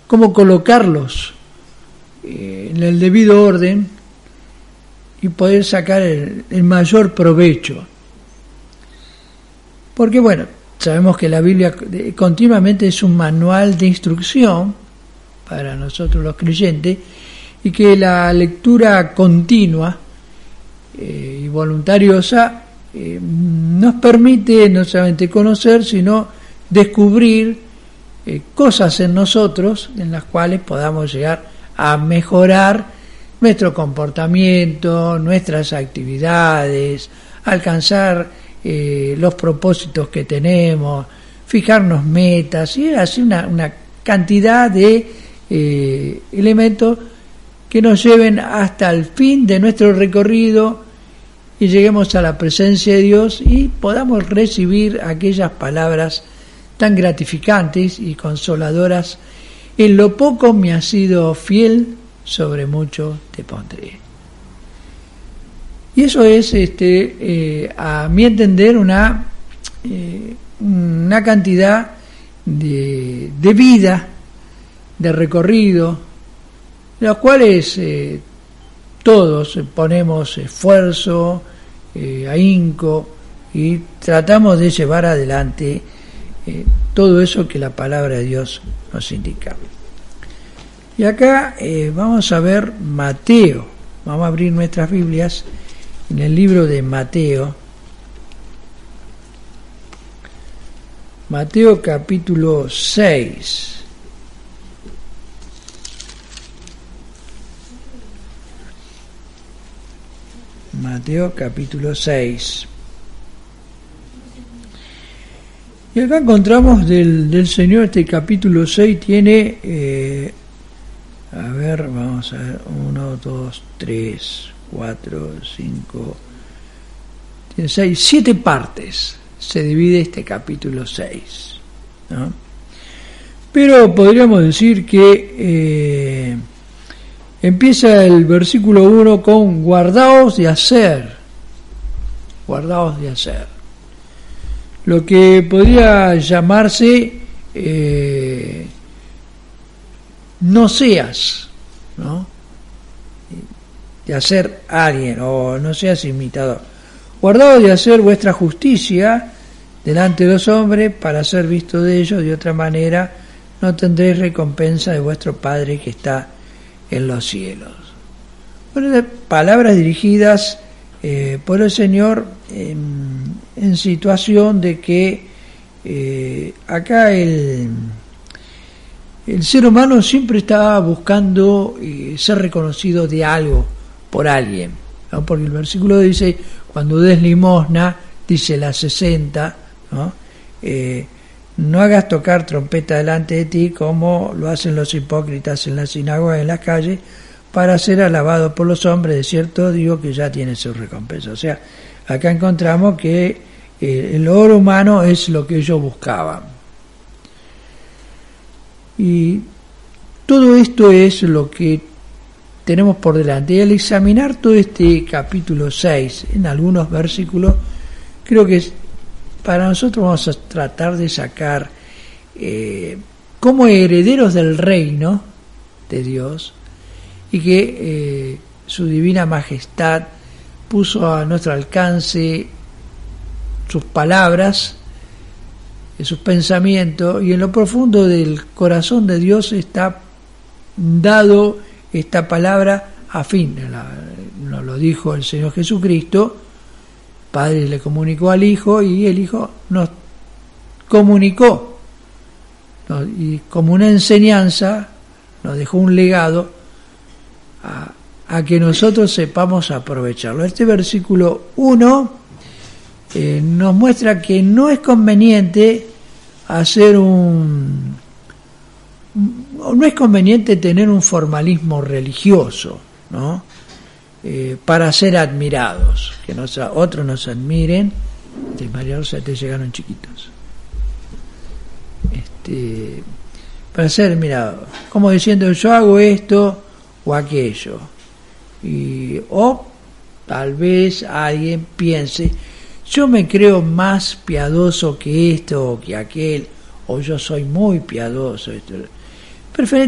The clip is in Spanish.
cómo colocarlos en el debido orden y poder sacar el mayor provecho. Porque bueno, sabemos que la Biblia continuamente es un manual de instrucción para nosotros los creyentes, y que la lectura continua y voluntariosa nos permite no solamente conocer, sino descubrir cosas en nosotros en las cuales podamos llegar a mejorar nuestro comportamiento, nuestras actividades, alcanzar los propósitos que tenemos, fijarnos metas, y así una cantidad de elementos que nos lleven hasta el fin de nuestro recorrido y lleguemos a la presencia de Dios y podamos recibir aquellas palabras tan gratificantes y consoladoras: en lo poco me has sido fiel, sobre mucho te pondré. Y eso es, a mi entender, una cantidad de vida, de recorrido, en los cuales todos ponemos esfuerzo, ahínco, y tratamos de llevar adelante todo eso que la palabra de Dios nos indica. Y acá vamos a ver Mateo. Vamos a abrir nuestras Biblias en el libro de Mateo. Mateo capítulo 6. Mateo capítulo 6. Y acá encontramos del Señor. Este capítulo 6 tiene, vamos a ver, 1, 2, 3, 4, 5, tiene 6, 7 partes se divide este capítulo 6, ¿no? Pero podríamos decir que empieza el versículo 1 con guardaos de hacer, lo que podría llamarse no seas, ¿no? De hacer a alguien, o no seas imitador. Guardaos de hacer vuestra justicia delante de los hombres, para ser visto de ellos; de otra manera no tendréis recompensa de vuestro Padre que está en los cielos. Bueno, palabras dirigidas por el Señor en situación de que acá el ser humano siempre está buscando ser reconocido de algo por alguien, ¿no? Porque el versículo dice: cuando des limosna, dice la 60, ¿no? No hagas tocar trompeta delante de ti, como lo hacen los hipócritas en las sinagogas, en las calles, para ser alabado por los hombres. De cierto digo que ya tiene su recompensa. O sea, acá encontramos que el logro humano es lo que ellos buscaban. Y todo esto es lo que tenemos por delante. Y al examinar todo este capítulo 6 en algunos versículos, creo que para nosotros vamos a tratar de sacar como herederos del reino de Dios, y que su divina majestad puso a nuestro alcance sus palabras, sus pensamientos, y en lo profundo del corazón de Dios está dado esta palabra a fin. Nos lo dijo el Señor Jesucristo. Padre le comunicó al Hijo, y el Hijo nos comunicó, y como una enseñanza nos dejó un legado a que nosotros sepamos aprovecharlo. Este versículo 1 nos muestra que no es conveniente no es conveniente tener un formalismo religioso, ¿no? Para ser admirados, que otros nos admiren. María Rosa, te llegaron chiquitos. Para ser admirados, como diciendo: yo hago esto o aquello, o tal vez alguien piense: yo me creo más piadoso que esto o que aquel, o yo soy muy piadoso.